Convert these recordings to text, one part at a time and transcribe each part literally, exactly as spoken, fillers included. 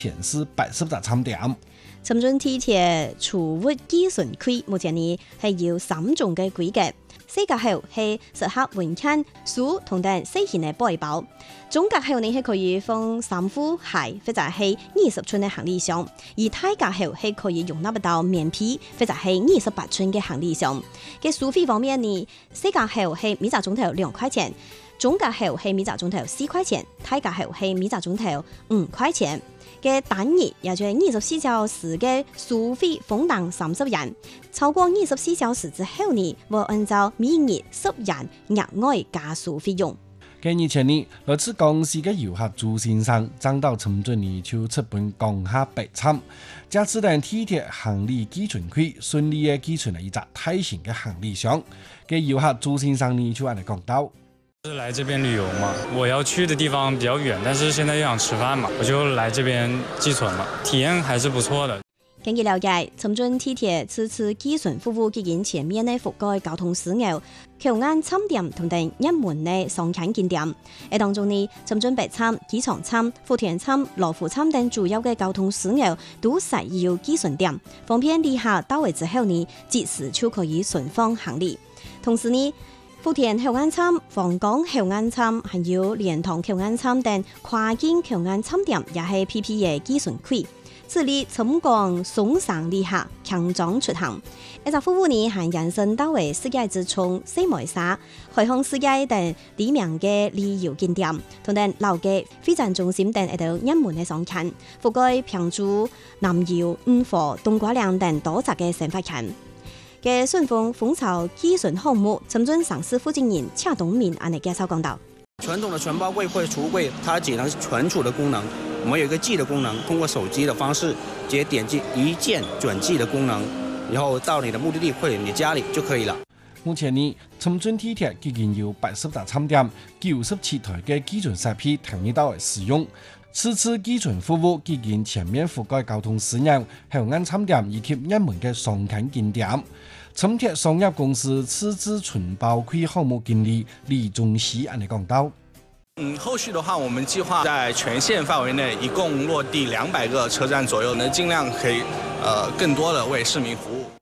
顯示八十個參點。 深圳地鐵儲物寄存區目前呢係有三種嘅規格，四格號係適合運輕書同等細型嘅背包，中格號呢係可以放衫褲鞋或者係二十寸嘅行李箱，而大格號係可以容納到棉被或者係二十八寸嘅行李箱。嘅書費方面呢，四格號係每個鐘頭兩塊錢，中格號係每個鐘頭四塊錢，大格號係每個鐘頭五塊錢。嘅單日也就係二十四小時嘅書費分擔三十元，超過二十四小時之後呢，會按照每日十元額外加書費用。 嘅日前呢，來自廣西嘅遊客朱先生，爭到深圳呢就出本江夏北參，駕駛等地鐵行李寄存區，順利嘅寄存了一隻大型嘅行李箱。嘅遊客朱先生呢就按嚟講到。 是來這邊旅遊嘛，我要去的地方比較遠，但是現在又想吃飯嘛，我就來這邊寄存嘛，體驗還是不錯的。 根據了解，深圳地鐵此次寄存服務基因前面的覆蓋交通樞紐、口岸參點同等熱門的上看景點。喺當中呢，深圳北參、機場參、福田參、羅湖參等主要嘅交通樞紐都設有寄存點，方便旅客到位之後呢，即時就可以存放行李。同時呢，福田口岸參、黃岡口岸參，還有蓮塘口岸參等跨境口岸參點，也係 P P 嘅寄存區。致力增廣送上旅客強裝出行。一隻服務呢，係延伸到為世界之窗、西梅沙、海航世界等知名嘅旅遊景點，同等老嘅會展中心等一道熱門嘅商圈，覆蓋平洲、南瑤、五河、東瓜嶺等多則嘅生活圈。嘅順豐蜂巢寄存項目，深圳上市負責人車東明按嚟介紹講到： 傳統的存包櫃或儲物櫃，它只能是存儲的功能，我們有一個寄的功能，通過手機的方式直接點擊一鍵轉寄的功能，然後到你的目的地或者你家裏就可以了。 目前呢，深圳地鐵已經有八十個參點，九十七台嘅寄存設備投入到使用。此次寄存服務已經全面覆蓋交通樞紐、口岸參點以及熱門嘅上看景點。深鐵商業公司次之存包區項目經理李宗熙按嚟講到： 嗯，後續的話，我們計劃在全縣範圍內，一共落地兩百個車站左右，能盡量可以，呃，更多的為市民服務。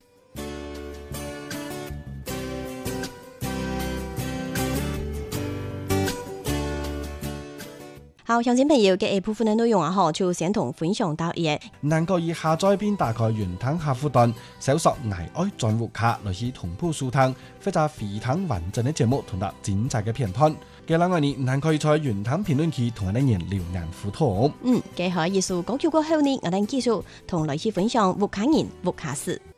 好，鄉親朋友嘅部分嘅內容啊，嗬，就先同分享到嘢。 能夠以下載並打開雲端客戶端，搜索“愛愛賬戶卡”來去同步收聽，或者非常完整嘅節目同埋精彩嘅片段。嘅另外呢，能可以在雲端評論區同我哋人留言互動。 嗯，嘅可以數講叫過後呢，我哋繼續同來去分享烏卡人烏卡事。